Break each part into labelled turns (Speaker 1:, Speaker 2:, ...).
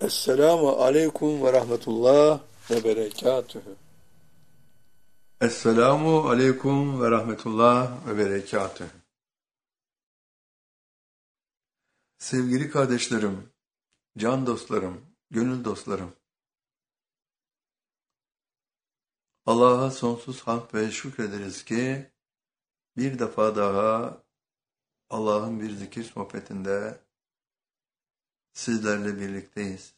Speaker 1: Esselamu aleyküm ve rahmetullah ve berekatühü.
Speaker 2: Esselamu aleyküm ve rahmetullah ve berekatühü. Sevgili kardeşlerim, can dostlarım, gönül dostlarım, Allah'a sonsuz hamd ve şükrederiz ki bir defa daha Allah'ın bir zikir sohbetinde sizlerle birlikteyiz.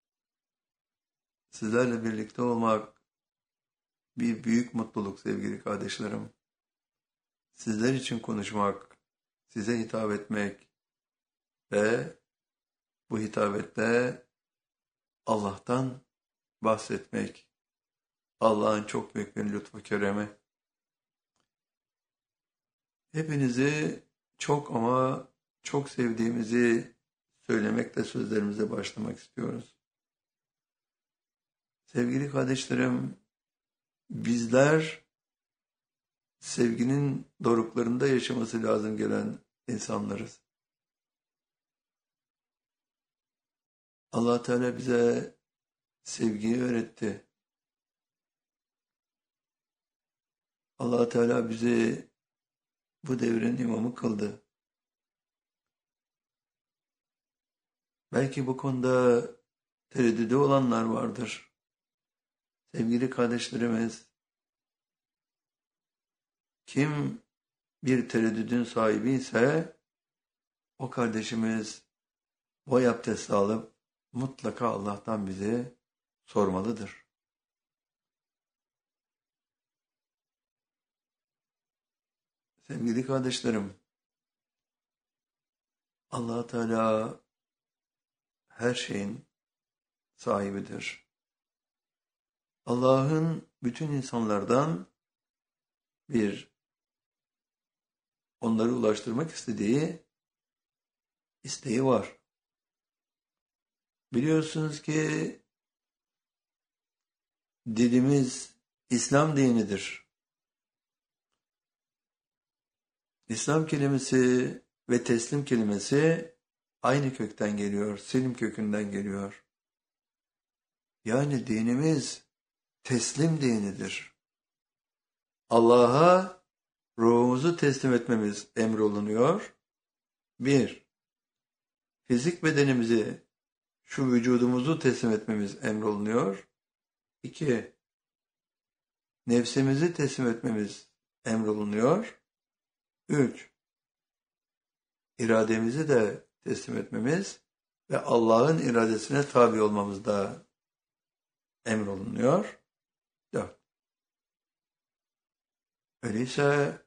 Speaker 2: Sizlerle birlikte olmak bir büyük mutluluk sevgili kardeşlerim. Sizler için konuşmak, size hitap etmek ve bu hitabette Allah'tan bahsetmek, Allah'ın çok büyük bir lütfu keremi. Hepinizi çok ama çok sevdiğimizi söylemekle sözlerimize başlamak istiyoruz. Sevgili kardeşlerim, bizler sevginin doruklarında yaşaması lazım gelen insanlarız. Allah Teala bize sevgiyi öğretti. Allah Teala bizi bu devrin imamı kıldı. Belki bu konuda tereddüdü olanlar vardır. Sevgili kardeşlerimiz, kim bir tereddüdün sahibi ise o kardeşimiz boy abdesti alıp mutlaka Allah'tan bize sormalıdır. Sevgili kardeşlerim, Allah Teala her şeyin sahibidir. Allah'ın bütün insanlardan onları ulaştırmak istediği isteği var. Biliyorsunuz ki dinimiz İslam dinidir. İslam kelimesi ve teslim kelimesi aynı kökten geliyor, selim kökünden geliyor. Yani dinimiz teslim dinidir. Allah'a ruhumuzu teslim etmemiz emrolunuyor. 1. Fizik bedenimizi, şu vücudumuzu teslim etmemiz emrolunuyor. 2. Nefsimizi teslim etmemiz emrolunuyor. 3. İrademizi de teslim etmemiz ve Allah'ın iradesine tabi olmamız da emrolunuyor. 4. Öyleyse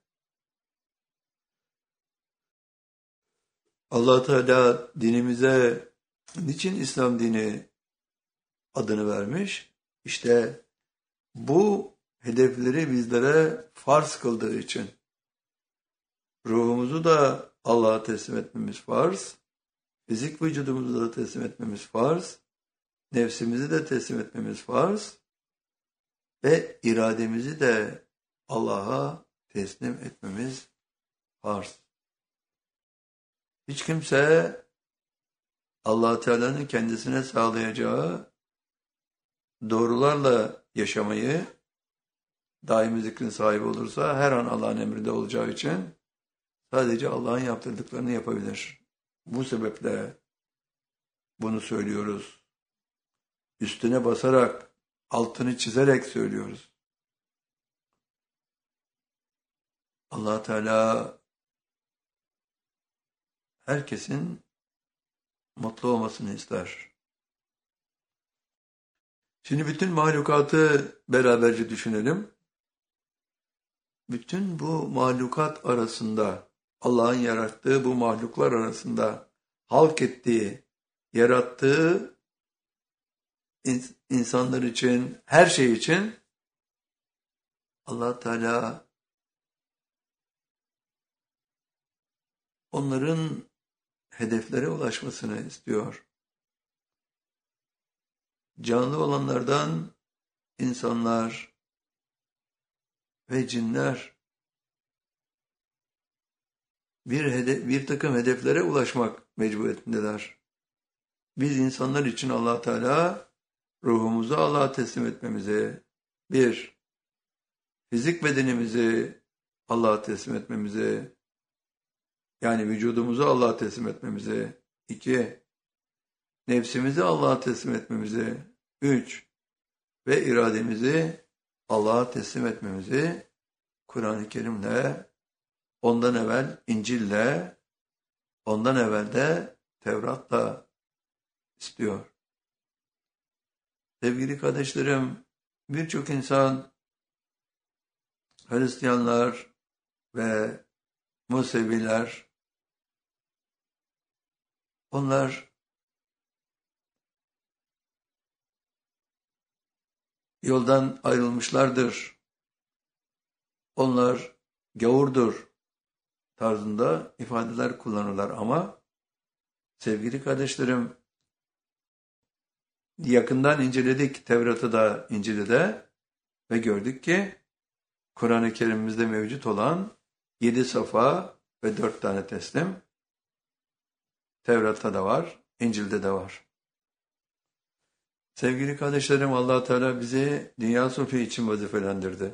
Speaker 2: Allah Teala dinimize niçin İslam dini adını vermiş? İşte bu hedefleri bizlere farz kıldığı için. Ruhumuzu da Allah'a teslim etmemiz farz, fizik vücudumuzu da teslim etmemiz farz, nefsimizi de teslim etmemiz farz ve irademizi de Allah'a teslim etmemiz farz. Hiç kimse Allah Teala'nın kendisine sağlayacağı doğrularla yaşamayı, daimi zikrin sahibi olursa her an Allah'ın emrinde olacağı için sadece Allah'ın yaptırdıklarını yapabilir. Bu sebeple bunu söylüyoruz. Üstüne basarak, altını çizerek söylüyoruz. Allah Teala herkesin mutlu olmasını ister. Şimdi bütün mahlukatı beraberce düşünelim. Bütün bu mahlukat arasında, Allah'ın yarattığı bu mahluklar arasında halk ettiği, yarattığı insanlar için, her şey için Allah Teala onların hedeflere ulaşmasını istiyor. Canlı olanlardan insanlar ve cinler bir takım hedeflere ulaşmak mecburiyetindeler. biz insanlar için Allah Teala ruhumuzu Allah'a teslim etmemizi, bir, fizik bedenimizi Allah'a teslim etmemizi, yani vücudumuzu Allah'a teslim etmemizi, 2, nefsimizi Allah'a teslim etmemizi, 3, ve irademizi Allah'a teslim etmemizi Kur'an-ı Kerim'le, ondan evvel İncil'le, ondan evvel de Tevrat'la istiyor. Sevgili kardeşlerim, birçok insan, Hristiyanlar ve Museviler, onlar yoldan ayrılmışlardır. Onlar gavurdur tarzında ifadeler kullanırlar ama sevgili kardeşlerim, yakından inceledik Tevrat'ı da İncil'i de ve gördük ki Kur'an-ı Kerim'imizde mevcut olan 7 safa ve 4 tane teslim Tevrat'ta da var, İncil'de de var. Sevgili kardeşlerim, Allah Teala bizi dünya sulhü için vazifelendirdi.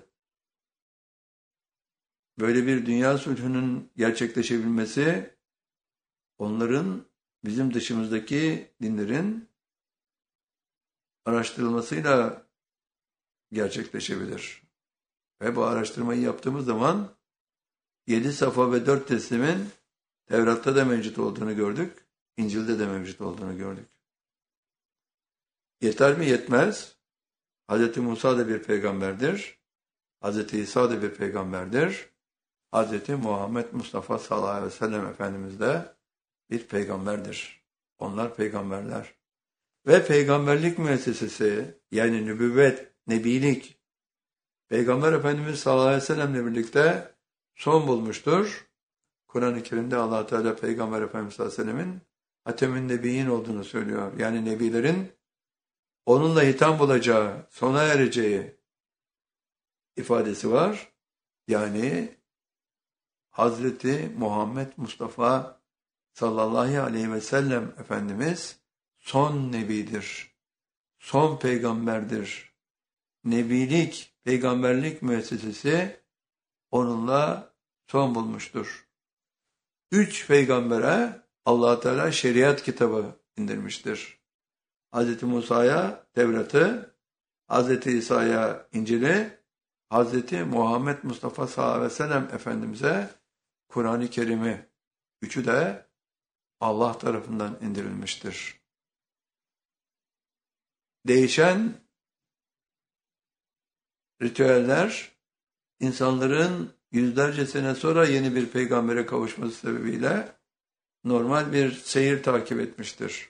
Speaker 2: Böyle bir dünya sulhünün gerçekleşebilmesi, onların bizim dışımızdaki dinlerin araştırılmasıyla gerçekleşebilir. Ve bu araştırmayı yaptığımız zaman 7 safa ve 4 teslimin Tevrat'ta da mevcut olduğunu gördük, İncil'de de mevcut olduğunu gördük. Yeter mi? Yetmez. Hz. Musa da bir peygamberdir. Hz. İsa da bir peygamberdir. Hz. Muhammed Mustafa sallallahu aleyhi ve sellem Efendimiz de bir peygamberdir. Onlar peygamberler. Ve peygamberlik müessesesi, yani nübüvvet, nebilik, Peygamber Efendimiz sallallahu aleyhi ve sellemle birlikte son bulmuştur. Kur'an-ı Kerim'de Allah Teala Peygamber Efendimiz sallallahu aleyhi ve sellemin Hatemün Nebiyyin olduğunu söylüyor. Yani nebilerin onunla hitam bulacağı, sona ereceği ifadesi var. Yani Hazreti Muhammed Mustafa sallallahu aleyhi ve sellem Efendimiz son nebidir, son peygamberdir. Nebilik, peygamberlik müessesesi onunla son bulmuştur. 3 peygambere Allah Teala şeriat kitabı indirmiştir. Hz. Musa'ya Tevrat'ı, Hz. İsa'ya İncil'i, Hz. Muhammed Mustafa sallallahu aleyhi ve sellem Efendimiz'e Kur'an-ı Kerim'i, 3'ü de Allah tarafından indirilmiştir. Değişen ritüeller, insanların yüzlerce sene sonra yeni bir peygambere kavuşması sebebiyle normal bir seyir takip etmiştir.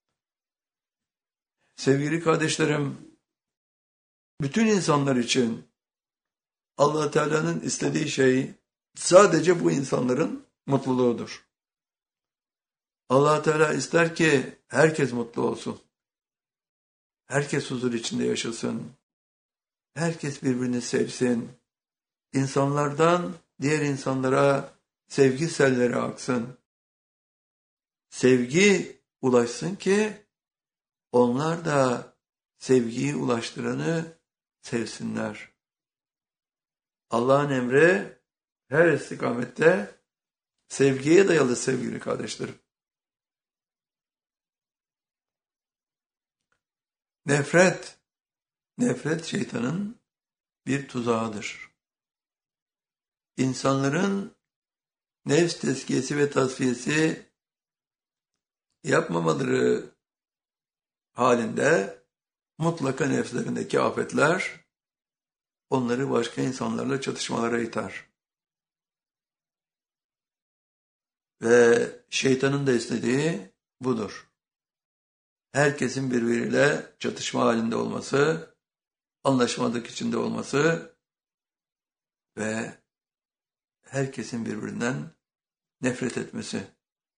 Speaker 2: Sevgili kardeşlerim, bütün insanlar için Allah Teala'nın istediği şey sadece bu insanların mutluluğudur. Allah Teala ister ki herkes mutlu olsun. Herkes huzur içinde yaşasın. Herkes birbirini sevsin. İnsanlardan diğer insanlara sevgi selleri aksın. Sevgi ulaşsın ki onlar da sevgiyi ulaştıranı sevsinler. Allah'ın emri her istikamette sevgiye dayalı sevgili kardeşlerim. Nefret şeytanın bir tuzağıdır. İnsanların nefs tezkiyesi ve tasfiyesi yapmamaları halinde mutlaka nefslerindeki afetler onları başka insanlarla çatışmalara iter. Ve şeytanın da istediği budur. Herkesin birbiriyle çatışma halinde olması, anlaşmazlık içinde olması ve herkesin birbirinden nefret etmesi.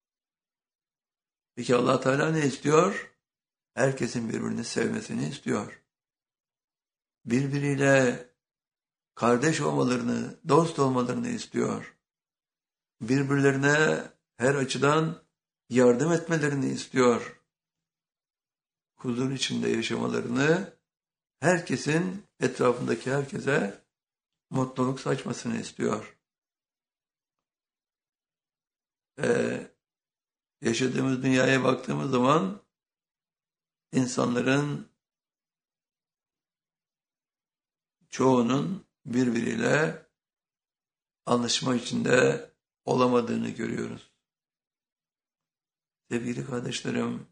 Speaker 2: Peki Allah Teala ne istiyor? Herkesin birbirini sevmesini istiyor. Birbiriyle kardeş olmalarını, dost olmalarını istiyor. Birbirlerine her açıdan yardım etmelerini istiyor. huzur içinde yaşamalarını, herkesin, etrafındaki herkese mutluluk saçmasını istiyor. Yaşadığımız dünyaya baktığımız zaman insanların çoğunun birbiriyle anlaşma içinde olamadığını görüyoruz. Sevgili kardeşlerim,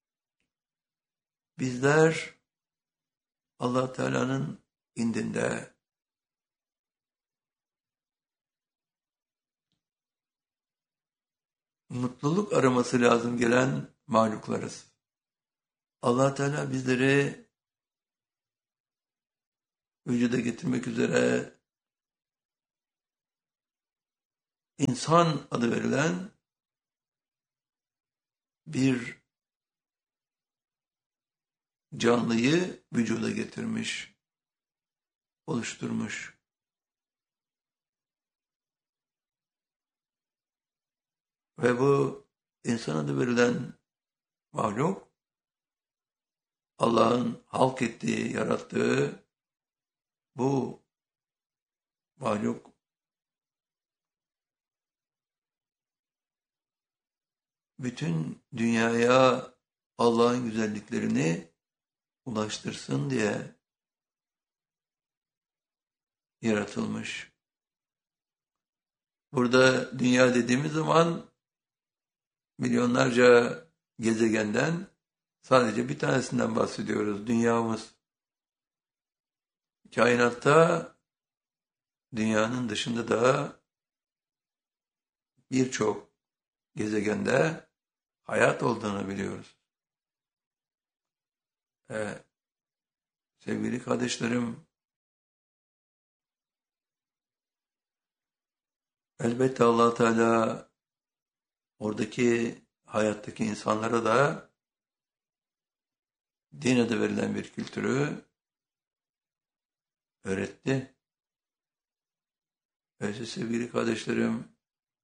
Speaker 2: bizler Allah Teala'nın indinde mutluluk araması lazım gelen mahluklarız. Allah Teala bizleri vücuda getirmek üzere insan adı verilen bir canlıyı vücuda getirmiş, oluşturmuş. Ve bu insan adı verilen mahluk, Allah'ın halk ettiği, yarattığı bu mahluk bütün dünyaya Allah'ın güzelliklerini ulaştırsın diye yaratılmış. Burada dünya dediğimiz zaman milyonlarca gezegenden sadece bir tanesinden bahsediyoruz. Dünyamız. Kainatta dünyanın dışında da birçok gezegende hayat olduğunu biliyoruz. Sevgili kardeşlerim, elbette Allah Teala oradaki hayattaki insanlara da din adı verilen bir kültürü öğretti. Öyleyse sevgili kardeşlerim,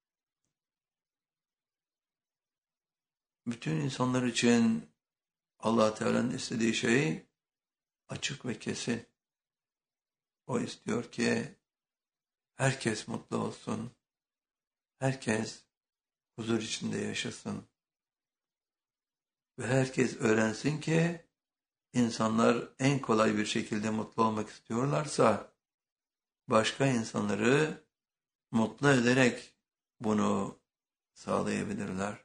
Speaker 2: bütün insanlar için Allah Teala'nın istediği şey açık ve kesin. O istiyor ki herkes mutlu olsun. Herkes huzur içinde yaşasın. Ve herkes öğrensin ki insanlar en kolay bir şekilde mutlu olmak istiyorlarsa başka insanları mutlu ederek bunu sağlayabilirler.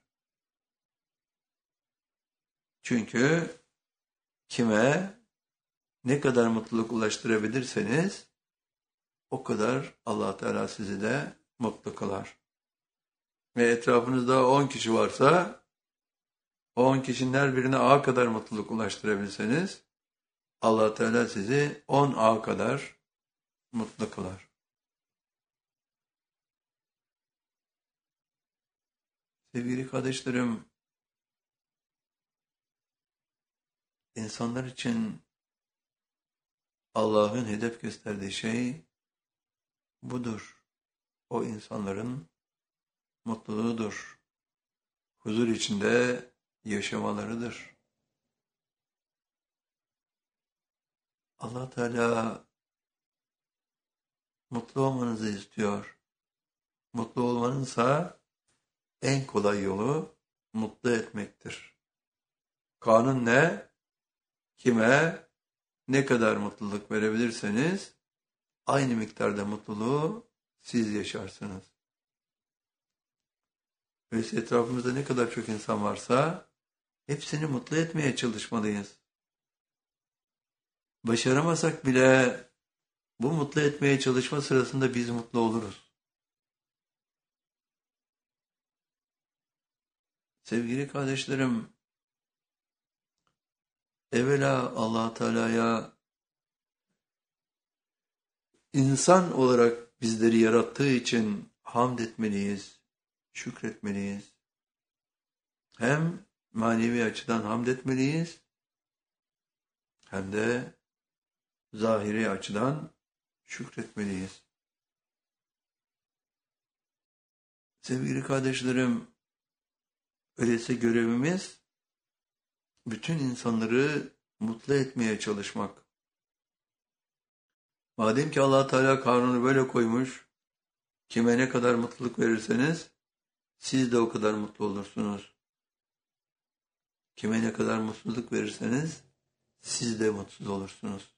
Speaker 2: Çünkü kime ne kadar mutluluk ulaştırabilirseniz o kadar Allah Teala sizi de mutlu kılar. Ve etrafınızda 10 kişi varsa o 10 kişinin her birine A kadar mutluluk ulaştırabilseniz Allah Teala sizi 10 A kadar mutlu kılar. Sevgili kardeşlerim, insanlar için Allah'ın hedef gösterdiği şey budur. O insanların mutluluğudur. Huzur içinde yaşamalarıdır. Allah Teala mutlu olmanızı istiyor. Mutlu olmanınsa en kolay yolu mutlu etmektir. Kanun ne? Kime ne kadar mutluluk verebilirseniz aynı miktarda mutluluğu siz yaşarsınız. Öyleyse etrafımızda ne kadar çok insan varsa hepsini mutlu etmeye çalışmalıyız. Başaramasak bile bu mutlu etmeye çalışma sırasında biz mutlu oluruz. Sevgili kardeşlerim, evvela Allah Teala'ya insan olarak bizleri yarattığı için hamd etmeliyiz, şükretmeliyiz. Hem manevi açıdan hamd etmeliyiz, hem de zahiri açıdan şükretmeliyiz. Sevgili kardeşlerim, öyleyse görevimiz bütün insanları mutlu etmeye çalışmak. Madem ki Allah Teala kanunu böyle koymuş, kime ne kadar mutluluk verirseniz siz de o kadar mutlu olursunuz. Kime ne kadar mutluluk verirseniz siz de mutsuz olursunuz.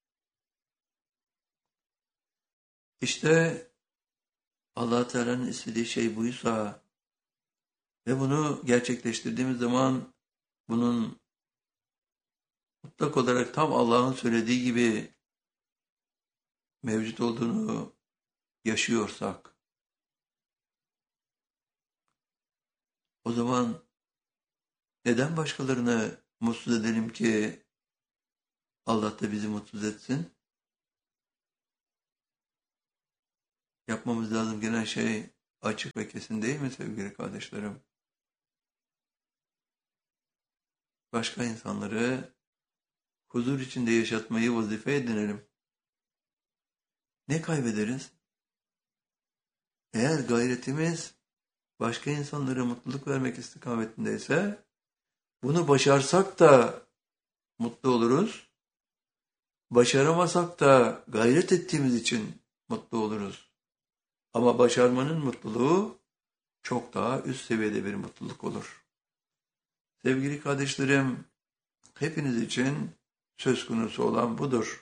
Speaker 2: İşte Allah Teala'nın istediği şey buysa ve bunu gerçekleştirdiğimiz zaman bunun mutlak olarak tam Allah'ın söylediği gibi mevcut olduğunu yaşıyorsak, o zaman neden başkalarını mutsuz edelim ki Allah da bizi mutsuz etsin? Yapmamız lazım gelen şey açık ve kesin değil mi sevgili kardeşlerim? Başka insanları huzur içinde yaşatmayı vazife edinelim. Ne kaybederiz? Eğer gayretimiz başka insanlara mutluluk vermek istikametindeyse, bunu başarsak da mutlu oluruz. Başaramasak da gayret ettiğimiz için mutlu oluruz. Ama başarmanın mutluluğu çok daha üst seviyede bir mutluluk olur. Sevgili kardeşlerim, hepiniz için söz konusu olan budur.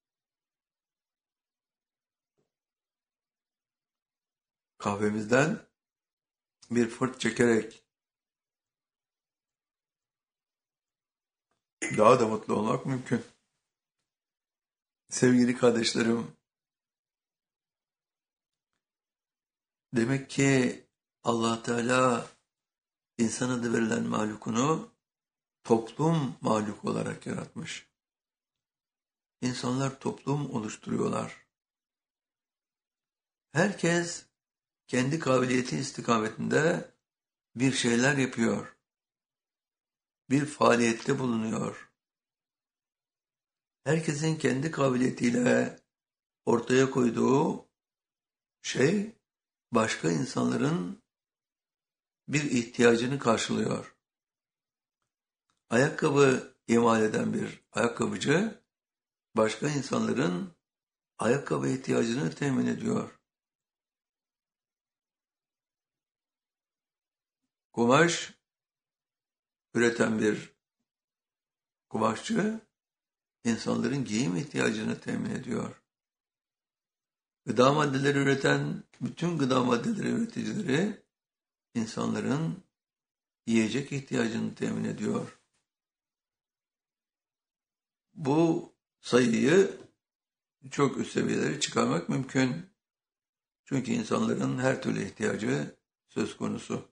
Speaker 2: Kahvemizden bir fırt çekerek daha da mutlu olmak mümkün. Sevgili kardeşlerim, demek ki Allah Teala insan adı verilen mahlukunu toplum mahluk olarak yaratmış. İnsanlar toplum oluşturuyorlar. Herkes kendi kabiliyeti istikametinde bir şeyler yapıyor. Bir faaliyette bulunuyor. Herkesin kendi kabiliyetiyle ortaya koyduğu şey başka insanların bir ihtiyacını karşılıyor. Ayakkabı imal eden bir ayakkabıcı başka insanların ayakkabı ihtiyacını temin ediyor. Kumaş üreten bir kumaşçı insanların giyim ihtiyacını temin ediyor. Gıda maddeleri üreten bütün gıda maddeleri üreticileri insanların yiyecek ihtiyacını temin ediyor. Bu sayıyı çok üst seviyelere çıkarmak mümkün. Çünkü insanların her türlü ihtiyacı söz konusu.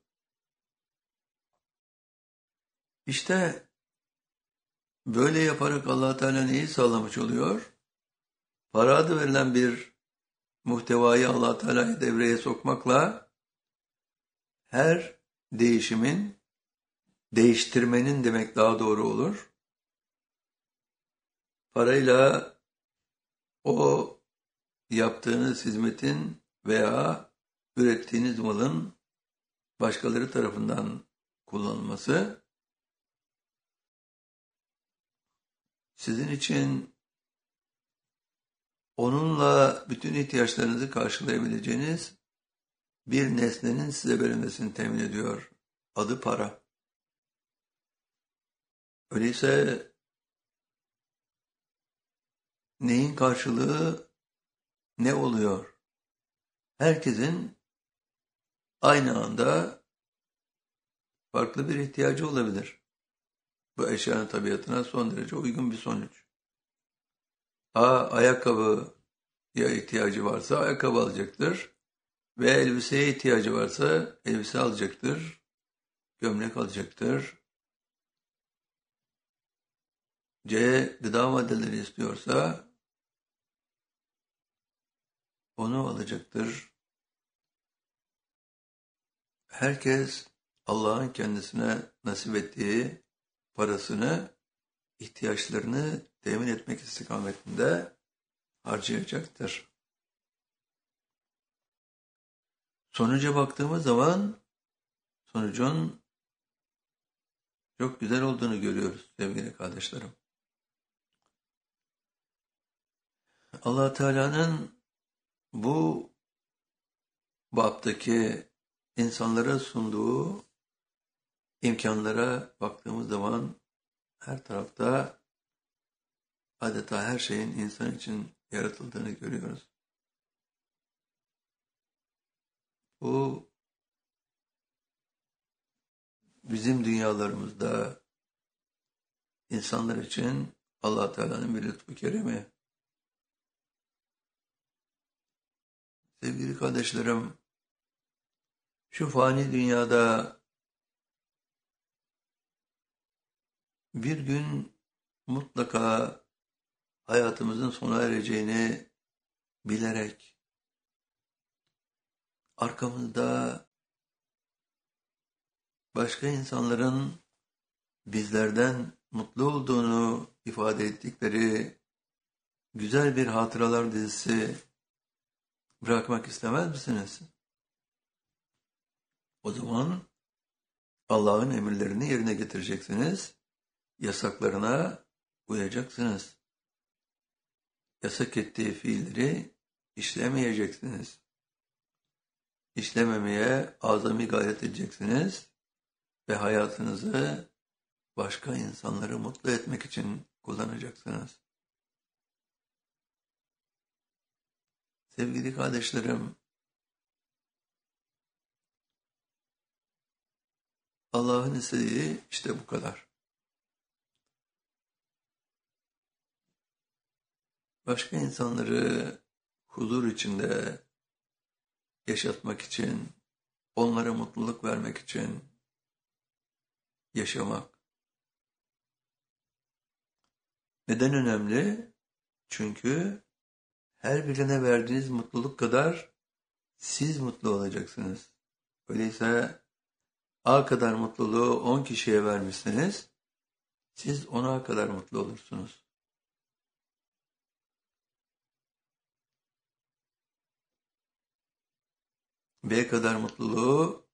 Speaker 2: İşte böyle yaparak Allah Teala neyi sağlamış oluyor? Para adı verilen bir muhtevayı Allah Teala'yı devreye sokmakla her değişimin, değiştirmenin demek daha doğru olur. Parayla o yaptığınız hizmetin veya ürettiğiniz malın başkaları tarafından kullanılması sizin için onunla bütün ihtiyaçlarınızı karşılayabileceğiniz bir nesnenin size verilmesini temin ediyor. Adı para. Öyleyse neyin karşılığı ne oluyor? Herkesin aynı anda farklı bir ihtiyacı olabilir. Bu eşyanın tabiatına son derece uygun bir sonuç. Ayakkabıya ihtiyacı varsa ayakkabı alacaktır. Ve elbiseye ihtiyacı varsa elbise alacaktır. Gömlek alacaktır. Gıda maddeleri istiyorsa onu alacaktır. Herkes Allah'ın kendisine nasip ettiği parasını, ihtiyaçlarını temin etmek istikametinde harcayacaktır. Sonuca baktığımız zaman sonucun çok güzel olduğunu görüyoruz sevgili kardeşlerim. Allah Teala'nın bu baptaki insanlara sunduğu imkanlara baktığımız zaman her tarafta adeta her şeyin insan için yaratıldığını görüyoruz. Bu bizim dünyalarımızda insanlar için Allah Teala'nın bir lütfu keremi. Sevgili kardeşlerim, şu fani dünyada bir gün mutlaka hayatımızın sona ereceğini bilerek arkamızda başka insanların bizlerden mutlu olduğunu ifade ettikleri güzel bir hatıralar dizisi bırakmak istemez misiniz? O zaman Allah'ın emirlerini yerine getireceksiniz, yasaklarına uyacaksınız. Yasak ettiği fiilleri işlemeyeceksiniz. İşlememeye azami gayret edeceksiniz ve hayatınızı başka insanları mutlu etmek için kullanacaksınız. Sevgili kardeşlerim, Allah'ın istediği işte bu kadar. Başka insanları huzur içinde yaşatmak için, onlara mutluluk vermek için yaşamak. Neden önemli? Çünkü her birine verdiğiniz mutluluk kadar siz mutlu olacaksınız. Öyleyse A kadar mutluluğu 10 kişiye vermişsiniz, siz 10'a kadar mutlu olursunuz. B kadar mutluluğu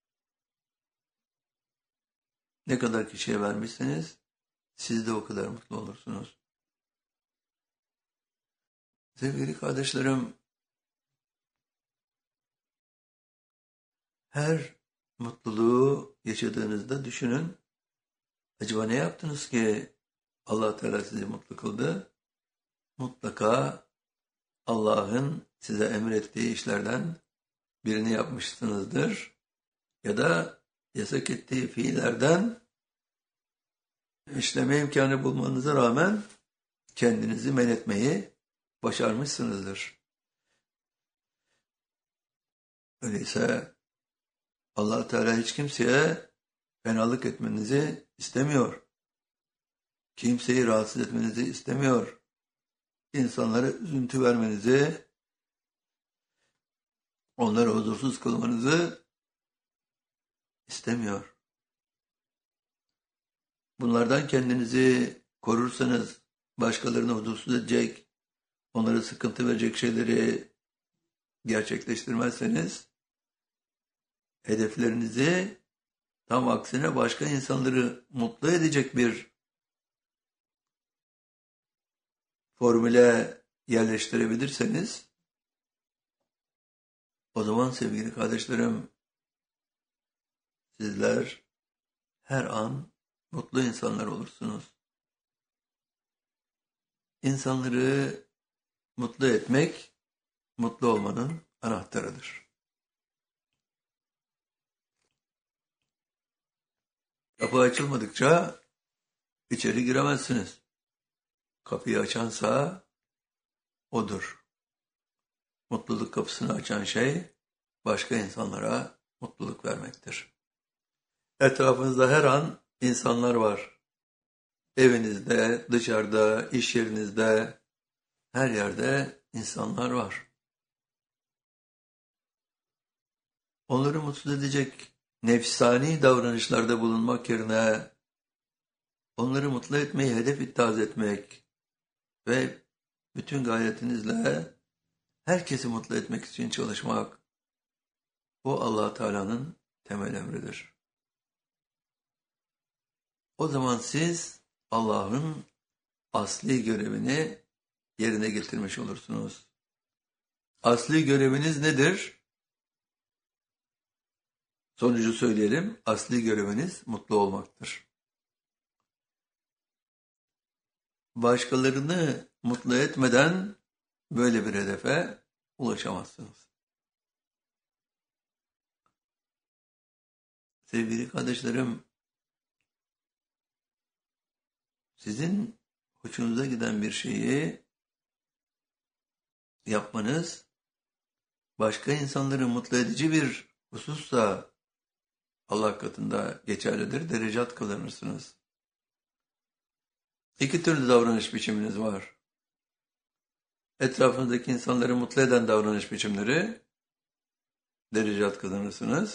Speaker 2: ne kadar kişiye vermişseniz siz de o kadar mutlu olursunuz. Sevgili kardeşlerim, her mutluluğu yaşadığınızda düşünün. Acaba ne yaptınız ki Allah Teala sizi mutlu kıldı? Mutlaka Allah'ın size emrettiği işlerden birini yapmışsınızdır. Ya da yasak ettiği fiillerden işleme imkanı bulmanıza rağmen kendinizi men etmeyi başarmışsınızdır. Öyleyse Allah Teala hiç kimseye fenalık etmenizi istemiyor. Kimseyi rahatsız etmenizi istemiyor. İnsanlara üzüntü vermenizi, onları huzursuz kılmanızı istemiyor. Bunlardan kendinizi korursanız, başkalarını huzursuz edecek, onlara sıkıntı verecek şeyleri gerçekleştirmezseniz, hedeflerinizi tam aksine başka insanları mutlu edecek bir formüle yerleştirebilirseniz, o zaman sevgili kardeşlerim, sizler her an mutlu insanlar olursunuz. İnsanları mutlu etmek, mutlu olmanın anahtarıdır. Kapı açılmadıkça içeri giremezsiniz. Kapıyı açansa odur. Mutluluk kapısını açan şey başka insanlara mutluluk vermektir. Etrafınızda her an insanlar var. Evinizde, dışarıda, iş yerinizde, her yerde insanlar var. Onları mutsuz edecek nefsani davranışlarda bulunmak yerine onları mutlu etmeyi hedef ittihaz etmek ve bütün gayretinizle herkesi mutlu etmek için çalışmak, bu Allah Teala'nın temel emridir. o zaman siz Allah'ın asli görevini yerine getirmiş olursunuz. Asli göreviniz nedir? Sonucu söyleyelim. Asli göreviniz mutlu olmaktır. Başkalarını mutlu etmeden böyle bir hedefe ulaşamazsınız. Sevgili kardeşlerim, sizin hoşunuza giden bir şeyi yapmanız, başka insanları mutlu edici bir husussa Allah katında geçerlidir, derecat kazanırsınız. İki türlü davranış biçiminiz var. Etrafınızdaki insanları mutlu eden davranış biçimleri, derecat kazanırsınız.